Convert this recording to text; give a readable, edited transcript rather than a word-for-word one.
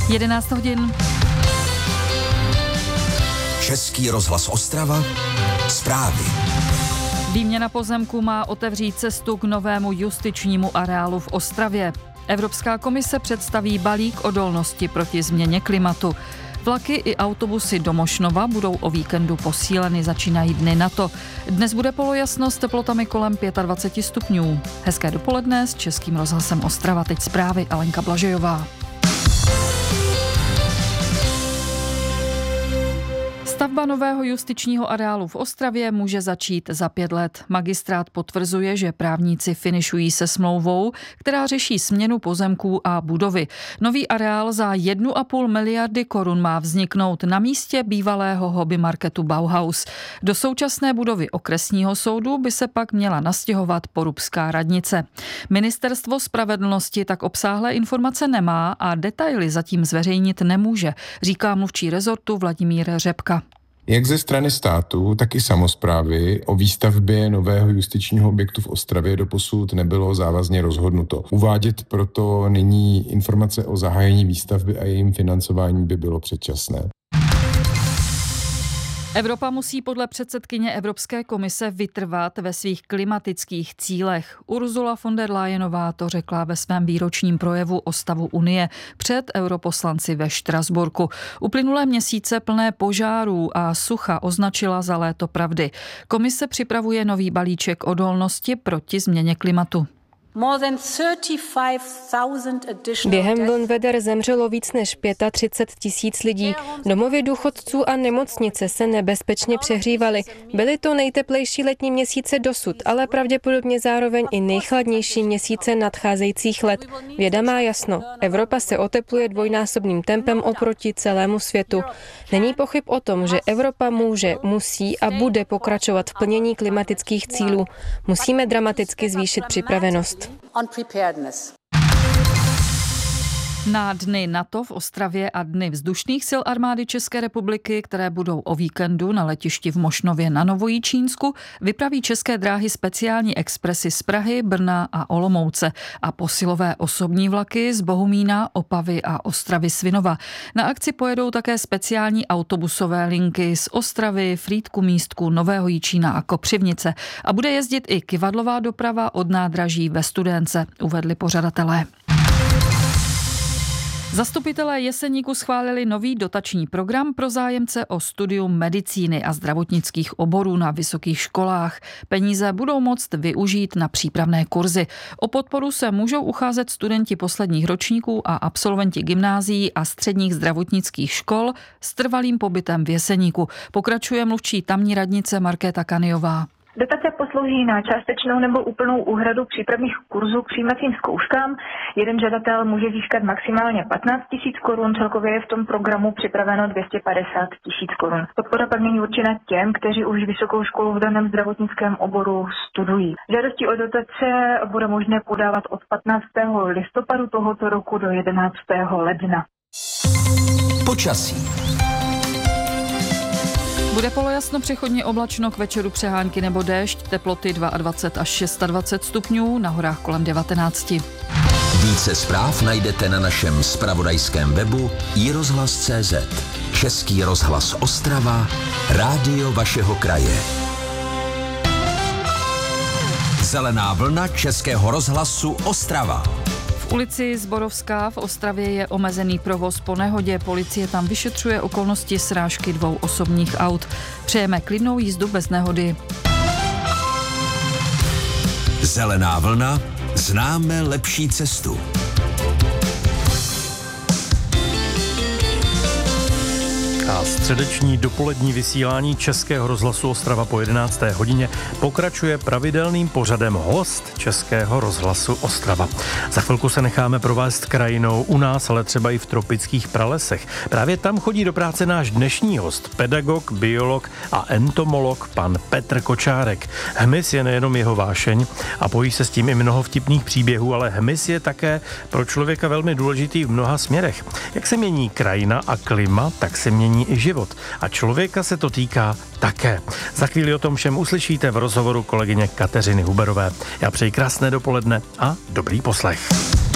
11 hodin. Český rozhlas Ostrava. Zprávy. Výměna pozemků má otevřít cestu k novému justičnímu areálu v Ostravě. Evropská komise představí balík odolnosti proti změně klimatu. Vlaky i autobusy do Mošnova budou o víkendu posíleny, začínají dny NATO. Dnes bude polojasno s teplotami kolem 25 stupňů. Hezké dopoledne s Českým rozhlasem Ostrava. Teď zprávy Alenka Blažejová. Stavba nového justičního areálu v Ostravě může začít za 5 let. Magistrát potvrzuje, že právníci finišují se smlouvou, která řeší směnu pozemků a budovy. Nový areál za 1,5 miliardy korun má vzniknout na místě bývalého hobby marketu Bauhaus. Do současné budovy okresního soudu by se pak měla nastěhovat porubská radnice. Ministerstvo spravedlnosti tak obsáhlé informace nemá a detaily zatím zveřejnit nemůže, říká mluvčí rezortu Vladimír Řepka. Jak ze strany státu, tak i samosprávy o výstavbě nového justičního objektu v Ostravě doposud nebylo závazně rozhodnuto. Uvádět proto nyní informace o zahájení výstavby a jejím financování by bylo předčasné. Evropa musí podle předsedkyně Evropské komise vytrvat ve svých klimatických cílech. Ursula von der Leyenová to řekla ve svém výročním projevu o stavu Unie před europoslanci ve Štrasburku. Uplynulé měsíce plné požárů a sucha označila za léto pravdy. Komise připravuje nový balíček odolnosti proti změně klimatu. Během vln veder zemřelo víc než 35 000 lidí. Domovy důchodců a nemocnice se nebezpečně přehřívaly. Byly to nejteplejší letní měsíce dosud, ale pravděpodobně zároveň i nejchladnější měsíce nadcházejících let. Věda má jasno. Evropa se otepluje dvojnásobným tempem oproti celému světu. Není pochyb o tom, že Evropa může, musí a bude pokračovat v plnění klimatických cílů. Musíme dramaticky zvýšit připravenost. Na dny NATO v Ostravě a dny vzdušných sil armády České republiky, které budou o víkendu na letišti v Mošnově na Novojičínsku, vypraví České dráhy speciální expresy z Prahy, Brna a Olomouce a posilové osobní vlaky z Bohumína, Opavy a Ostravy Svinova. Na akci pojedou také speciální autobusové linky z Ostravy, Frýdku Místku, Nového Jičína a Kopřivnice a bude jezdit i kyvadlová doprava od nádraží ve Studénce, uvedli pořadatelé. Zastupitelé Jeseníku schválili nový dotační program pro zájemce o studium medicíny a zdravotnických oborů na vysokých školách. Peníze budou moct využít na přípravné kurzy. O podporu se můžou ucházet studenti posledních ročníků a absolventi gymnázií a středních zdravotnických škol s trvalým pobytem v Jeseníku. Pokračuje mluvčí tamní radnice Markéta Kaniová. Dotace poslouží na částečnou nebo úplnou úhradu přípravných kurzů k přijímacím zkouškám. Jeden žadatel může získat maximálně 15 000 korun, celkově je v tom programu připraveno 250 000 korun. Podpora pak není určena těm, kteří už vysokou školu v daném zdravotnickém oboru studují. Žádosti o dotace bude možné podávat od 15. listopadu tohoto roku do 11. ledna. Počasí. Bude polojasno, přechodně oblačno, k večeru přehánky nebo déšť, teploty 22 až 26 stupňů, na horách kolem 19. Více zpráv najdete na našem zpravodajském webu iRozhlas.cz. Český rozhlas Ostrava, rádio vašeho kraje. Zelená vlna Českého rozhlasu Ostrava. V ulici Zborovská v Ostravě je omezený provoz po nehodě. Policie tam vyšetřuje okolnosti srážky 2 osobních aut. Přejeme klidnou jízdu bez nehody. Zelená vlna, známe lepší cestu. A středeční dopolední vysílání Českého rozhlasu Ostrava po 11. hodině pokračuje pravidelným pořadem Host Českého rozhlasu Ostrava. Za chvilku se necháme provést krajinou u nás, ale třeba i v tropických pralesech. Právě tam chodí do práce náš dnešní host, pedagog, biolog a entomolog pan Petr Kočárek. Hmyz je nejenom jeho vášeň a pojí se s tím i mnoho vtipných příběhů, ale hmyz je také pro člověka velmi důležitý v mnoha směrech. Jak se mění krajina a klima, tak se mění i život. A člověka se to týká také. Za chvíli o tom všem uslyšíte v rozhovoru kolegyně Kateřiny Huberové. Já přeji krásné dopoledne a dobrý poslech.